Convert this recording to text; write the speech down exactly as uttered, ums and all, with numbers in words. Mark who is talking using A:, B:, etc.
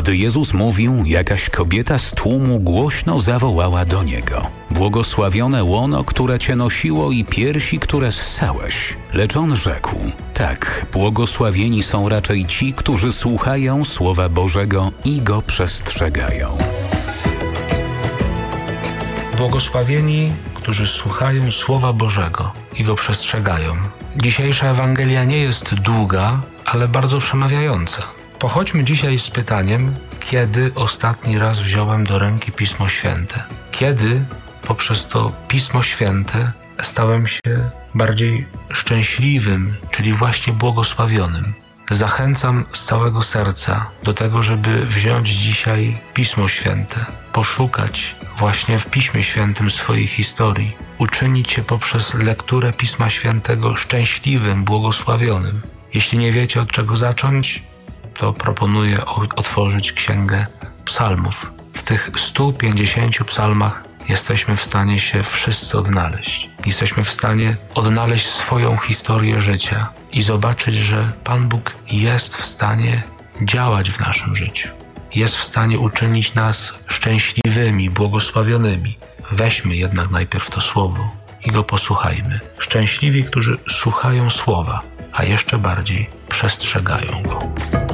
A: Gdy Jezus mówił, jakaś kobieta z tłumu głośno zawołała do Niego: błogosławione łono, które Cię nosiło i piersi, które ssałeś. Lecz On rzekł: tak, błogosławieni są raczej ci, którzy słuchają Słowa Bożego i go przestrzegają.
B: Błogosławieni, którzy słuchają Słowa Bożego i go przestrzegają. Dzisiejsza Ewangelia nie jest długa, ale bardzo przemawiająca. Pochodźmy dzisiaj z pytaniem, kiedy ostatni raz wziąłem do ręki Pismo Święte? Kiedy poprzez to Pismo Święte stałem się bardziej szczęśliwym, czyli właśnie błogosławionym? Zachęcam z całego serca do tego, żeby wziąć dzisiaj Pismo Święte, poszukać właśnie w Piśmie Świętym swojej historii, uczynić się poprzez lekturę Pisma Świętego szczęśliwym, błogosławionym. Jeśli nie wiecie, od czego zacząć, to proponuję otworzyć Księgę Psalmów. W tych stu pięćdziesięciu psalmach jesteśmy w stanie się wszyscy odnaleźć. Jesteśmy w stanie odnaleźć swoją historię życia i zobaczyć, że Pan Bóg jest w stanie działać w naszym życiu. Jest w stanie uczynić nas szczęśliwymi, błogosławionymi. Weźmy jednak najpierw to Słowo i go posłuchajmy. Szczęśliwi, którzy słuchają Słowa, a jeszcze bardziej przestrzegają go.